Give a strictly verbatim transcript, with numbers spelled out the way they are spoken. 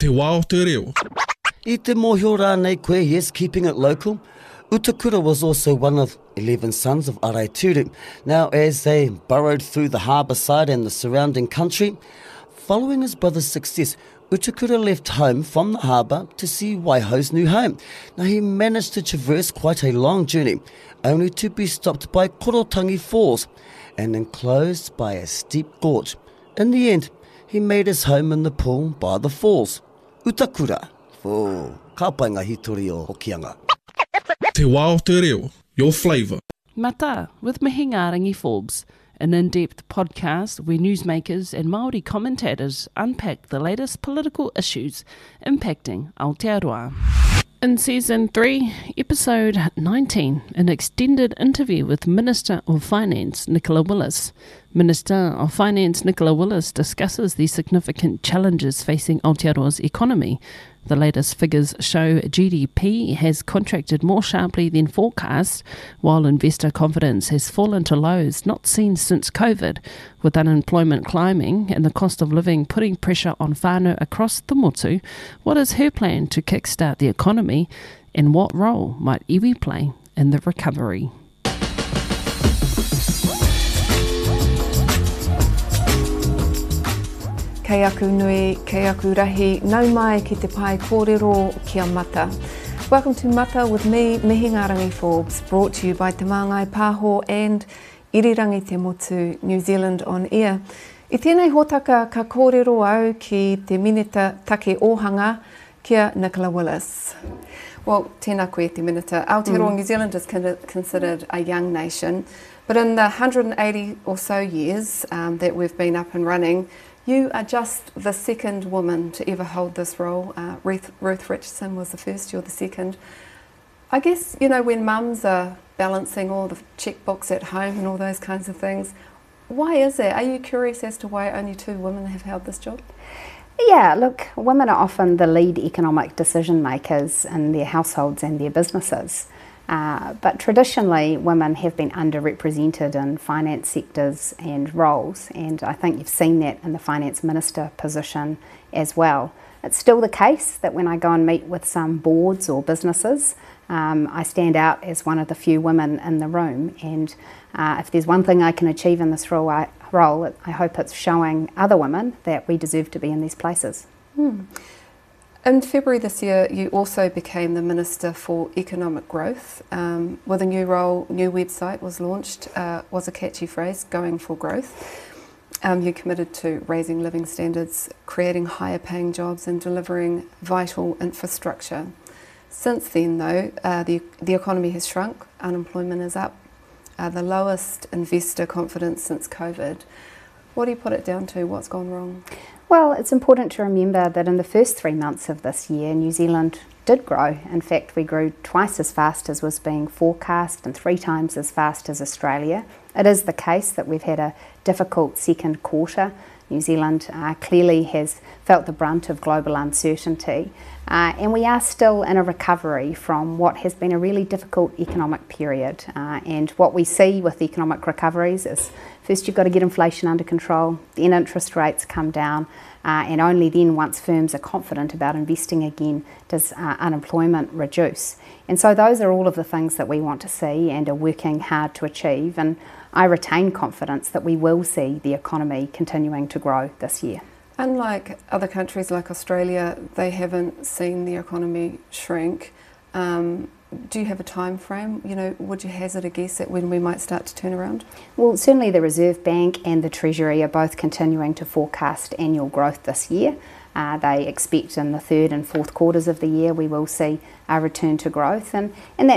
Te wā o te reo. I te mōhio rānei koe, yes, keeping it local. Utakura was also one of eleven sons of Araituru. Now, as they burrowed through the harbour side and the surrounding country, following his brother's success, Utakura left home from the harbour to see Waiho's new home. Now, he managed to traverse quite a long journey, only to be stopped by Korotangi Falls and enclosed by a steep gorge. In the end, he made his home in the pool by the falls. Utakura. Oh, ka pai ngā hitori o Hokianga. Te wā o te reo, your flavour. Mata with Mihingarangi Forbes, an in-depth podcast where newsmakers and Māori commentators unpack the latest political issues impacting Aotearoa. In Season three, Episode nineteen, an extended interview with Minister of Finance Nicola Willis. Minister of Finance Nicola Willis discusses the significant challenges facing Aotearoa's economy. The latest figures show G D P has contracted more sharply than forecast, while investor confidence has fallen to lows not seen since COVID, with unemployment climbing and the cost of living putting pressure on whānau across the motu. What is her plan to kickstart the economy, and what role might iwi play in the recovery? Kei aku nui, kei aku rahi, nau mai ki te pai kōrero kia Mata. Welcome to Mata with me, Mihingarangi Forbes, brought to you by Te Māngai Pāho and Irirangi Te Motu, New Zealand on air. I tēnei hōtaka ka kōrero au ki te minita take ohanga kia Nicola Willis. Well, tēnā koe te minita. Aotearoa, mm. New Zealand is con- considered a young nation, but in the one hundred eighty or so years um, that we've been up and running, you are just the second woman to ever hold this role. Uh, Ruth, Ruth Richardson was the first, you're the second. I guess, you know, when mums are balancing all the checkbooks at home and all those kinds of things, why is that? Are you curious as to why only two women have held this job? Yeah, look, women are often the lead economic decision makers in their households and their businesses. Uh, but traditionally, women have been underrepresented in finance sectors and roles, and I think you've seen that in the finance minister position as well. It's still the case that when I go and meet with some boards or businesses, um, I stand out as one of the few women in the room, and uh, if there's one thing I can achieve in this role, I, role, I hope it's showing other women that we deserve to be in these places. Hmm. In February this year, you also became the Minister for Economic Growth. Um, with a new role, new website was launched, uh, was a catchy phrase, going for growth. Um, you committed to raising living standards, creating higher paying jobs and delivering vital infrastructure. Since then though, uh, the, the economy has shrunk, unemployment is up, uh, the lowest investor confidence since COVID. What do you put it down to? What's gone wrong? Well, it's important to remember that in the first three months of this year, New Zealand did grow. In fact, we grew twice as fast as was being forecast and three times as fast as Australia. It is the case that we've had a difficult second quarter. New Zealand uh, clearly has felt the brunt of global uncertainty, uh, and we are still in a recovery from what has been a really difficult economic period. Uh, and what we see with economic recoveries is first you've got to get inflation under control, then interest rates come down, uh, and only then, once firms are confident about investing again, does uh, unemployment reduce. And so those are all of the things that we want to see and are working hard to achieve. And I retain confidence that we will see the economy continuing to grow this year. Unlike other countries like Australia, they haven't seen the economy shrink. Um, do you have a time frame? You know, would you hazard a guess at when we might start to turn around? Well, certainly the Reserve Bank and the Treasury are both continuing to forecast annual growth this year. Uh, they expect in the third and fourth quarters of the year we will see a return to growth, and, and that